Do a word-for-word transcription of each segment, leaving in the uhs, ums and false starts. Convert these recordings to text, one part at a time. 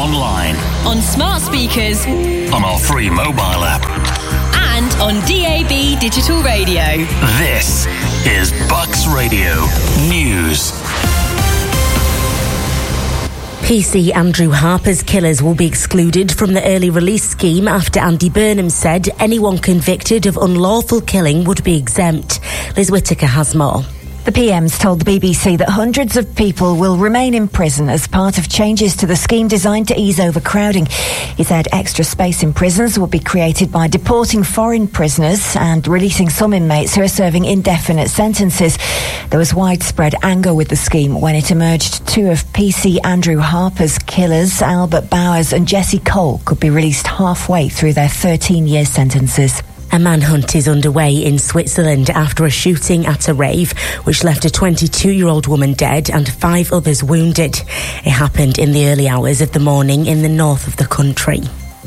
online, on smart speakers, on our free mobile app, and on D A B digital radio. This is Bucks Radio News. P C Andrew Harper's killers will be excluded from the early release scheme after Andy Burnham said anyone convicted of unlawful killing would be exempt. Liz Whittaker has more. The P M's told the B B C that hundreds of people will remain in prison as part of changes to the scheme designed to ease overcrowding. He said extra space in prisons will be created by deporting foreign prisoners and releasing some inmates who are serving indefinite sentences. There was widespread anger with the scheme when it emerged two of P C Andrew Harper's killers, Albert Bowers and Jesse Cole, could be released halfway through their thirteen-year sentences. A manhunt is underway in Switzerland after a shooting at a rave, which left a twenty-two-year-old woman dead and five others wounded. It happened in the early hours of the morning in the north of the country.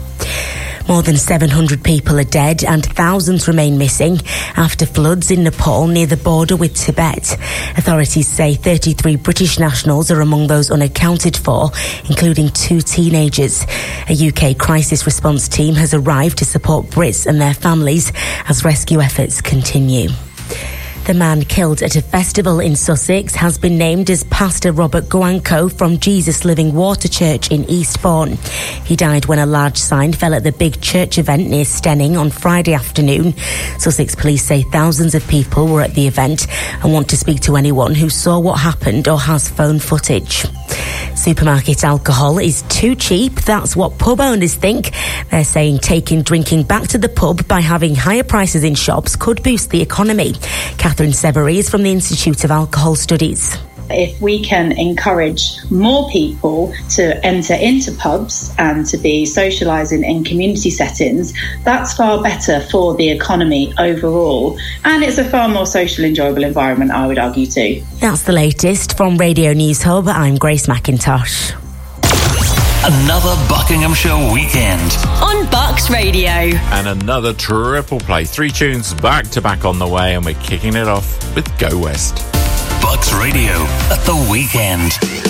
More than seven hundred people are dead and thousands remain missing after floods in Nepal near the border with Tibet. Authorities say thirty-three British nationals are among those unaccounted for, including two teenagers. A U K crisis response team has arrived to support Brits and their families as rescue efforts continue. The man killed at a festival in Sussex has been named as Pastor Robert Guanco from Jesus Living Water Church in Eastbourne. He died when a large sign fell at the big church event near Stenning on Friday afternoon. Sussex police say thousands of people were at the event and want to speak to anyone who saw what happened or has phone footage. Supermarket alcohol is too cheap. That's what pub owners think. They're saying taking drinking back to the pub by having higher prices in shops could boost the economy. Catherine Severy is from the Institute of Alcohol Studies. If we can encourage more people to enter into pubs and to be socialising in community settings, that's far better for the economy overall. And it's a far more social, enjoyable environment, I would argue too. That's the latest from Radio News Hub. I'm Grace McIntosh. Another Buckinghamshire weekend on Bucks Radio. And another triple play. Three tunes back to back on the way, and we're kicking it off with Go West. Bucks Radio at the weekend.